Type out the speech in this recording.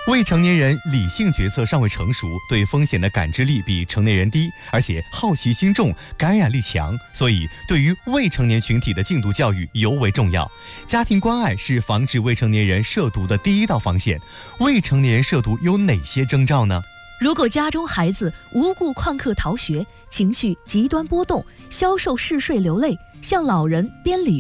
未成年人理性决策尚未成熟，对风险的感知力比成年人低，而且好奇心重，感染力强，所以对于未成年群体的禁毒教育尤为重要。家庭关爱是防止未成年人涉毒的第一道防线。未成年人涉毒有哪些征兆呢？ 如果家中孩子无故旷课逃学，情绪极端波动，消瘦嗜睡流泪，向老人编理